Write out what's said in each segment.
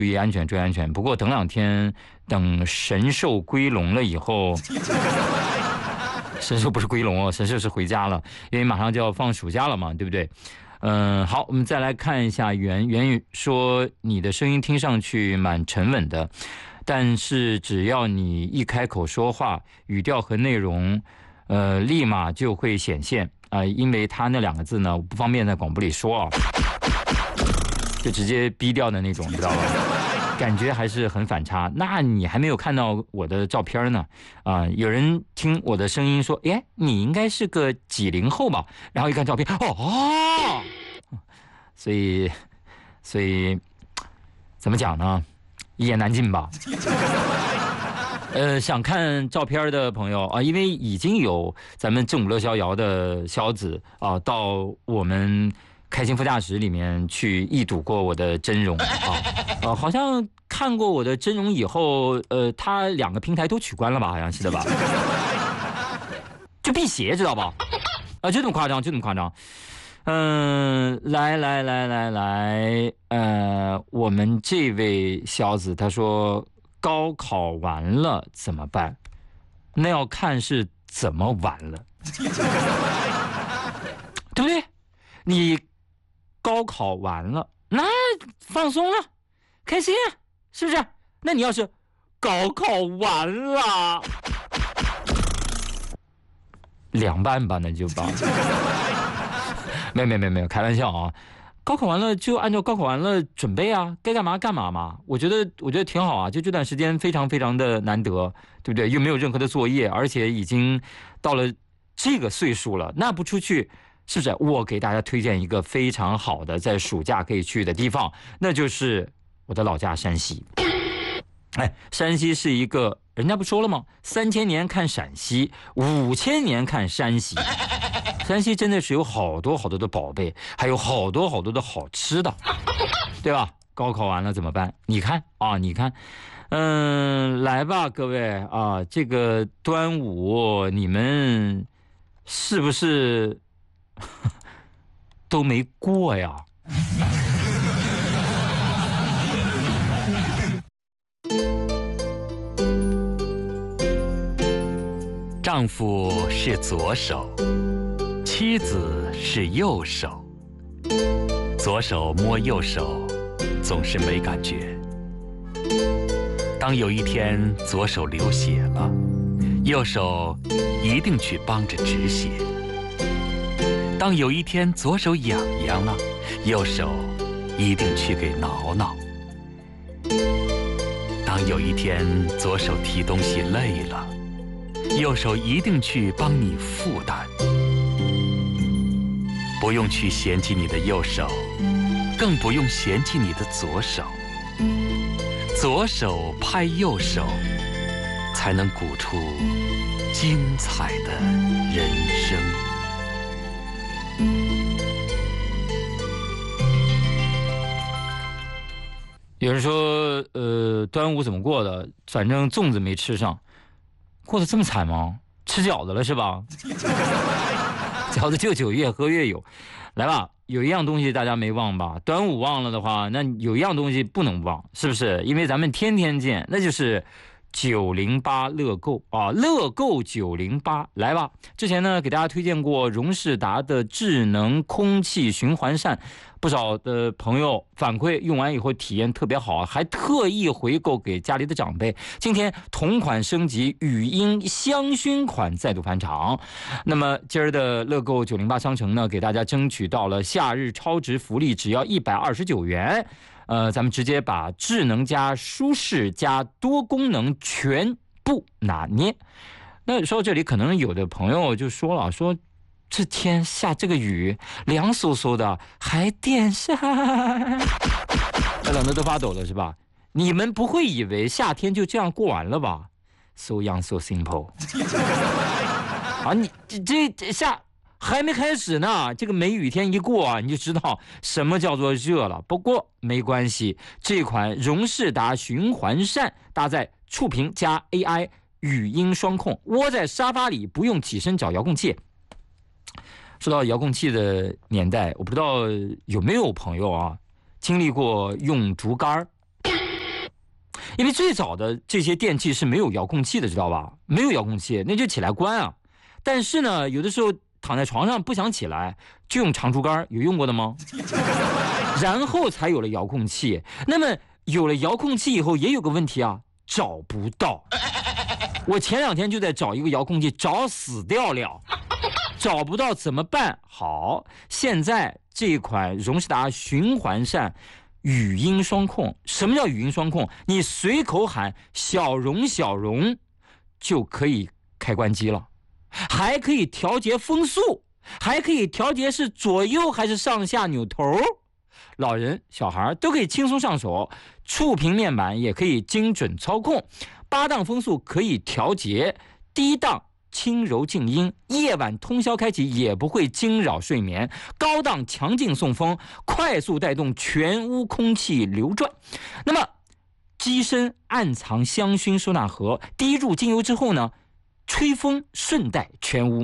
注意安全，注意安全。不过等2天，等神兽归笼了以后，神兽不是归笼哦，神兽是回家了，因为马上就要放暑假了嘛，对不对？好，我们再来看一下袁宇说，你的声音听上去蛮沉稳的，但是只要你一开口说话，语调和内容，立马就会显现因为他那2个字呢，我不方便在广播里说啊，就直接逼掉的那种，你知道吧？感觉还是很反差。那你还没有看到我的照片呢有人听我的声音说，哎，你应该是个几零后吧？然后一看照片，所以怎么讲呢？一言难尽吧。想看照片的朋友因为已经有咱们正午乐逍遥的肖子到我们开心副驾驶里面去一睹过我的真容好像看过我的真容以后，他2个平台都取关了吧？好像是的吧？就辟邪，知道吧？就这么夸张，就这么夸张。来，我们这位小子他说，高考完了怎么办？那要看是怎么完了，对不对？你高考完了，那放松了，开心啊，是不是？那你要是高考完了，凉拌吧，那就吧。没有，开玩笑啊！高考完了就按照高考完了准备啊，该干嘛干嘛嘛。我觉得挺好啊，就这段时间非常非常的难得，对不对？又没有任何的作业，而且已经到了这个岁数了，那不出去，是不是？我给大家推荐一个非常好的在暑假可以去的地方，那就是我的老家山西。山西是一个，人家不说了吗？3000年看陕西，5000年看山西。山西真的是有好多好多的宝贝，还有好多好多的好吃的，对吧？高考完了怎么办？你看，来吧，各位这个端午你们是不是都没过呀？ 丈夫是左手，妻子是右手，左手摸右手总是没感觉。当有一天左手流血了，右手一定去帮着止血。当有一天左手痒痒了，右手一定去给挠挠。当有一天左手提东西累了，右手一定去帮你负担。不用去嫌弃你的右手，更不用嫌弃你的左手。左手拍右手，才能鼓出精彩的人生。 有人说，端午怎么过的？反正粽子没吃上，过得这么惨吗？吃饺子了是吧？饺子就酒，越喝越有。来吧，有一样东西大家没忘吧？端午忘了的话，那有一样东西不能忘，是不是？因为咱们天天见，那就是908乐购乐购908。来吧，之前呢给大家推荐过荣仕达的智能空气循环扇，不少的朋友反馈用完以后体验特别好，还特意回购给家里的长辈。今天同款升级，语音香薰款再度返场。那么今儿的乐购908商城呢，给大家争取到了夏日超值福利，只要129元。咱们直接把智能加舒适加多功能全部拿捏。那说到这里，可能有的朋友就说了，说这天下这个雨，凉飕飕的，还电扇，冷的都发抖了是吧？你们不会以为夏天就这样过完了吧 ？So young, so simple 你这下还没开始呢，这个梅雨天一过你就知道什么叫做热了。不过没关系，这款荣仕达循环扇搭载触屏加 AI 语音双控，窝在沙发里不用起身找遥控器。说到遥控器的年代，我不知道有没有朋友经历过用竹竿因为最早的这些电器是没有遥控器的，知道吧？没有遥控器，那就起来关啊。但是呢，有的时候躺在床上不想起来，就用长竹竿，有用过的吗？然后才有了遥控器。那么有了遥控器以后，也有个问题啊，找不到。我前2天就在找一个遥控器，找死掉了，找不到怎么办？好，现在这款荣仕达循环扇语音双控。什么叫语音双控？你随口喊小荣小荣就可以开关机了，还可以调节风速，还可以调节是左右还是上下扭头，老人小孩都可以轻松上手，触屏面板也可以精准操控，8档风速可以调节，低档轻柔静音，夜晚通宵开启也不会惊扰睡眠，高档强劲送风，快速带动全屋空气流转。那么机身暗藏香薰收纳盒，滴入精油之后呢，吹风顺带全屋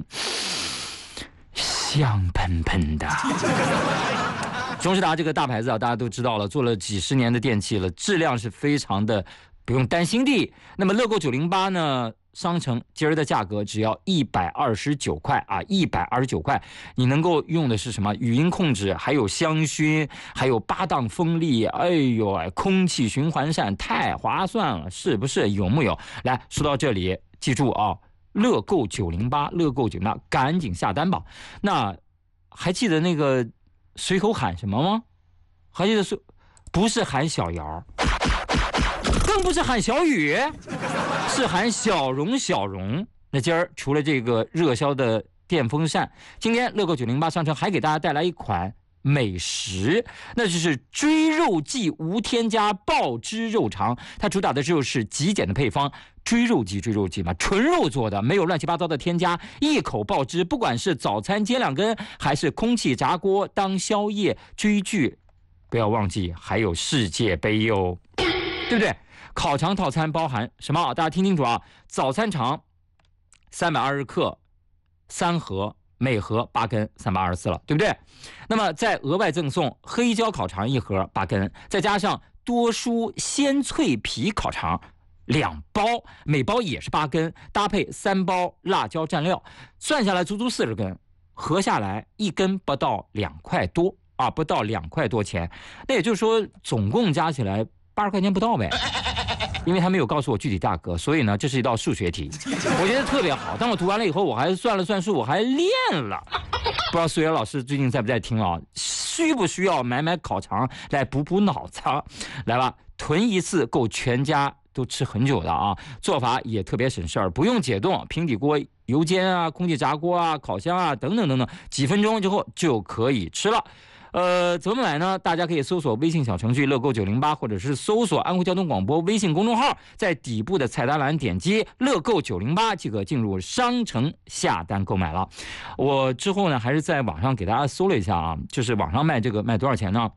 香喷喷的。荣仕达这个大牌子啊，大家都知道了，做了几十年的电器了，质量是非常的不用担心的。那么乐购908呢，商城今儿的价格只要129块啊，129块，你能够用的是什么？语音控制，还有香薰，还有8档风力，哎呦，空气循环扇，太划算了，是不是？有木有？来说到这里，记住啊，乐购908，乐购908，赶紧下单吧。那还记得那个随口喊什么吗？还记得不是喊小姚，更不是喊小雨，是喊小荣小荣。那今儿除了这个热销的电风扇，今天乐购908商城还给大家带来一款美食，那就是追肉记无添加爆汁肉肠。它主打的就是极简的配方，追肉记嘛，纯肉做的，没有乱七八糟的添加，一口爆汁。不管是早餐煎2根，还是空气炸锅当宵夜追剧，不要忘记还有世界杯哟，对不对？烤肠套餐包含什么？大家听清楚啊！早餐肠320克3盒，每盒8根，324了，对不对？那么再额外赠送黑椒烤肠1盒8根，再加上多蔬鲜脆皮烤肠2包，每包也是8根，搭配3包辣椒蘸料，算下来足足40根，合下来1根不到2块多啊，不到2块多钱。那也就是说，总共加起来80块钱不到呗。因为他没有告诉我具体价格，所以呢，这是一道数学题，我觉得特别好。当我读完了以后，我还算了算数，我还练了。不知道数学老师最近在不在听啊？需不需要买烤肠来补脑子？来吧，囤一次够全家都吃很久的啊！做法也特别省事儿，不用解冻，平底锅、油煎啊、空气炸锅啊、烤箱啊等等等等，几分钟之后就可以吃了。怎么买呢？大家可以搜索微信小程序乐购908，或者是搜索安徽交通广播微信公众号，在底部的菜单栏点击乐购908即可进入商城下单购买了。我之后呢，还是在网上给大家搜了一下啊，就是网上卖这个卖多少钱呢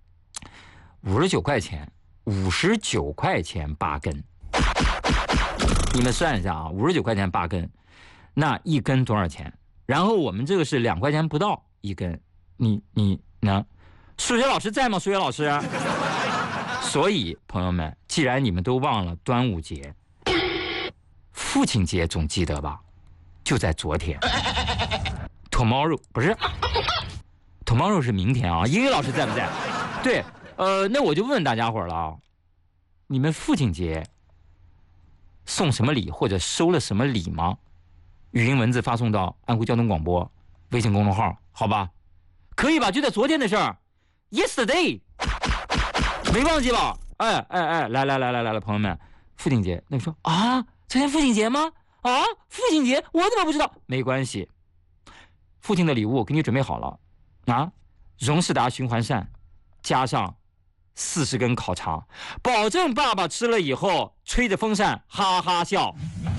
？59块钱，59块钱8根。你们算一下啊，59块钱8根，那1根多少钱？然后我们这个是2块钱不到1根，你呢？数学老师在吗？数学老师。所以朋友们，既然你们都忘了端午节，父亲节总记得吧？就在昨天。tomorrow 不是 tomorrow 是明天啊。英语老师在不在？对，那我就问大家伙了啊，你们父亲节送什么礼或者收了什么礼吗？语音文字发送到安徽交通广播微信公众号，好吧？可以吧？就在昨天的事儿 ，yesterday， 没忘记吧？哎，来，朋友们，父亲节，那你说啊，昨天父亲节吗？啊，父亲节，我怎么不知道？没关系，父亲的礼物给你准备好了啊，荣仕达循环扇，加上40根烤肠，保证爸爸吃了以后吹着风扇哈哈笑。